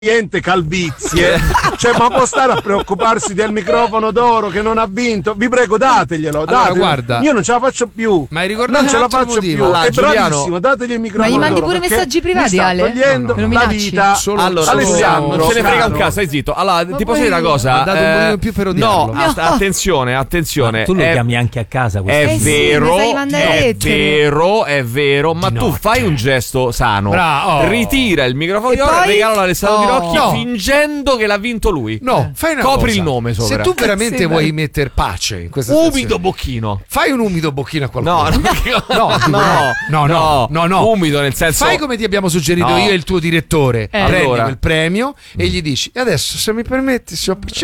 niente calvizie, cioè ma può stare a preoccuparsi del microfono d'oro che non ha vinto? Vi prego, dateglielo, allora, guarda, io non ce la faccio più, ma hai ricordato, non ce la faccio più, allora, è Giuliano, bravissimo, dategli il microfono. Ma gli mandi d'oro, pure messaggi privati, Ale? togliendo la vita. Allora, Alessandro, non se ne frega un cazzo, stai zitto. Allora, ti posso dire una cosa? Ha dato un motivo più per odiarlo. No, attenzione. Ma tu lo chiami anche a casa. È vero, è vero, ma tu fai un gesto sano. Ritira il microfono d'oro e regala Alessandro Di Rocchi fingendo che l'ha vinto lui. No, fai una copri cosa. Il nome sopra. Se tu veramente vuoi mettere pace in questa situazione, umido bocchino. Fai un umido bocchino a qualcuno. No. Umido nel senso. Fai come ti abbiamo suggerito io e il tuo direttore. Prendi Allora. quel premio e gli dici: e adesso, se mi permetti,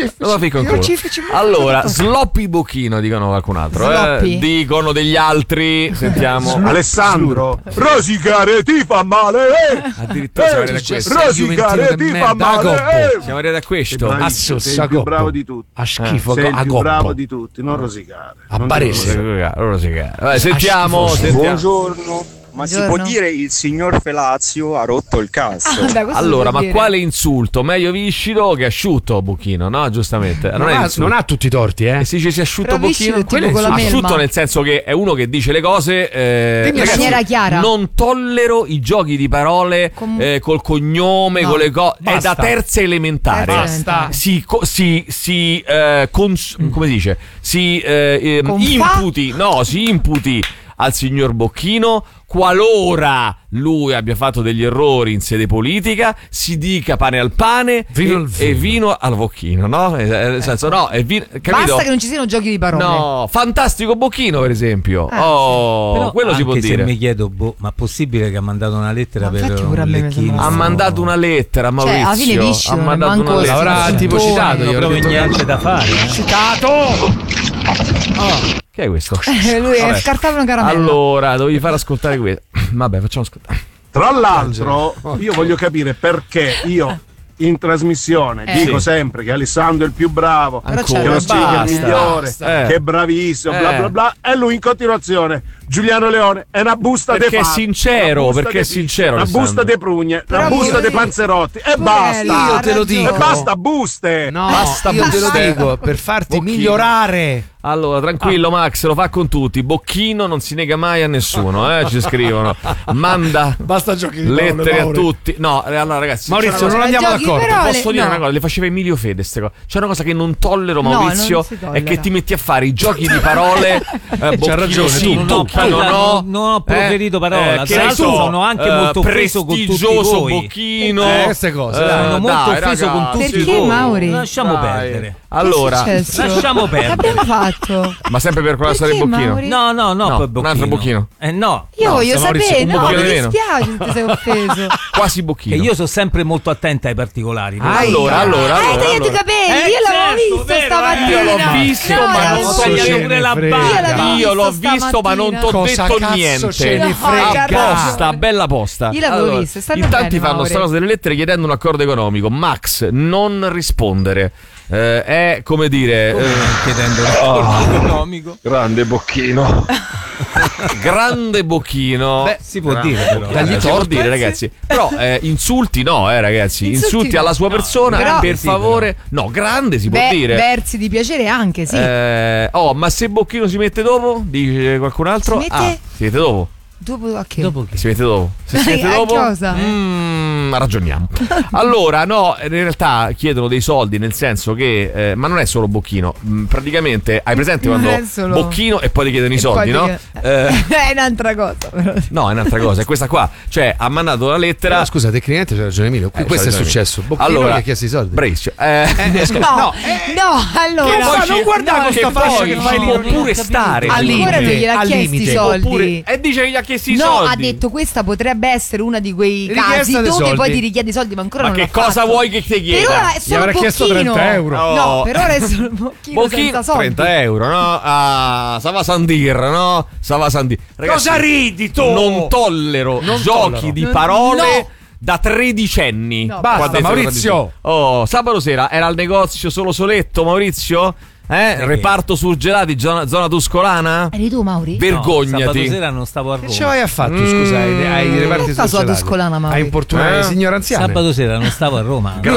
allora, sloppy bocchino, dicono qualcun altro. Dicono degli altri. Sentiamo. Alessandro, rosicare ti fa male. Addirittura siamo arrivati a questo. Rosicare ti fa male. Siamo arrivati a questo. Sei il più bravo di tutti. A schifo, sei il a più goppo. bravo di tutti, non rosicare. A Barese. Sentiamo. Buongiorno. Ma si può dire il signor Felazio ha rotto il cazzo? Allora, ma quale insulto? Meglio viscido che asciutto Bocchino, no? Giustamente. Non ha tutti i torti, si dice si asciutto Però Bocchino. Asciutto nel senso che è uno che dice le cose in maniera chiara. Non tollero i giochi di parole col cognome, con le cose. È da terza elementare. Basta. Come si dice? Si imputi al signor Bocchino qualora lui abbia fatto degli errori in sede politica, si dica pane al pane e vino al Bocchino, no? Nel senso, no, è vino, capito? Basta che non ci siano giochi di parole. No, fantastico Bocchino, per esempio. Però quello si può dire. Se mi chiedo, ma possibile che ha mandato una lettera per un lecchino? Ha mandato una lettera, Maurizio. Alla fine Viscio, ha mandato una lettera. L'avrà tipo citato, non proprio niente da fare. Che è questo? Lui scartava una caramella. Allora, dovevi far ascoltare questo. Vabbè, facciamo ascoltare. Tra l'altro, io voglio capire perché io in trasmissione dico sempre che Alessandro è il più bravo, che lo speaker è il migliore, che è bravissimo, bla bla bla, e lui in continuazione Giuliano Leone è una busta de perché è sincero, perché è sincero, una busta de prugne, una busta de panzerotti e basta. Io te lo dico. E basta buste. No, io te lo dico per farti migliorare. Allora, tranquillo Max, lo fa con tutti. Bocchino non si nega mai a nessuno, ci scrivono. Manda basta giochi di lettere a tutti. No, allora ragazzi, Maurizio, non andiamo d'accordo. Posso dire una cosa, le faceva Emilio Fede ste cose. C'è una cosa che non tollero, Maurizio, è che ti metti a fare i giochi di parole. C'ha ragione, non ho proferito parola. Che sono anche molto offeso con tutti voi. Bocchino. Queste cose. Sono molto offeso con tutti voi. Perché, Mauri? Lasciamo perdere. Allora, lasciamo perdere. L'abbiamo fatto. Ma sempre per quella storia del Bocchino? No, un altro Bocchino. No. Io voglio sapere, un Bocchino mi meno. dispiace se ti sei offeso. Quasi Bocchino. E io sono sempre molto attenta ai particolari. Allora. Hai tagliato i capelli, io l'avevo visto stamattina. Io l'ho visto, ma non ho tagliato pure la barba. Io l'ho visto, ma non t'ho detto niente. Ce ne frega. Apposta, bella posta. Io l'avevo visto, stanno in tanti bene, fanno Mauri. sta cosa delle lettere chiedendo un accordo economico. Max, non rispondere. È come dire chiedendo l'accordo economico. Grande Bocchino. Grande Bocchino. Beh, si può dire però. Si può dire, ragazzi. Però insulti no, ragazzi. Insulti alla sua persona, però, per favore. No, grande si può dire. Versi di piacere anche, sì. Ma se Bocchino si mette dopo, dice qualcun altro. Si mette? Si mette dopo. Dopo a che? Si mette dopo. Se si mette dopo. Cosa? Ragioniamo. Allora, no, in realtà chiedono dei soldi, nel senso che ma non è solo Bocchino. Praticamente hai presente quando Bocchino e poi ti chiedono i soldi, no? È un'altra cosa, però. No, è un'altra cosa, è questa qua. Cioè, ha mandato una lettera. Però, scusa, tecnicamente c'è ragione Emilio. Questo è successo. Bocchino allora, gli ha chiesto i soldi. Bravissimo. No, allora. Non guardare questa faccia che fai può pure stare Al limite, gliel'ha chiesto i soldi. E dice che gli ha chiesto i No, soldi. ha detto questa potrebbe essere una di quei casi Richiesta dei dove soldi. poi ti richiedi i soldi, ma ancora Ma non che l'ha cosa fatto. vuoi che ti chieda? Per ora è Gli solo avrà chiesto Bocchino. 30 euro. No, per ora è solo Bocchino senza soldi. 30 euro, no? Sava Sandir, no? Sava Sandir. Ragazzi, Cosa ridi tu? Non tollero giochi di parole da tredicenni. No. Basta, Maurizio. Sabato sera era al negozio solo Soletto, Maurizio? Reparto surgelati, zona tuscolana? Eri tu, Mauri? Vergognati. No, sabato sera non stavo a Roma. Che ce vai a fare tu, scusa, ai reparti surgelati? Tuscolana, Mauri? A importunare le signore anziane? Sabato sera non stavo a Roma.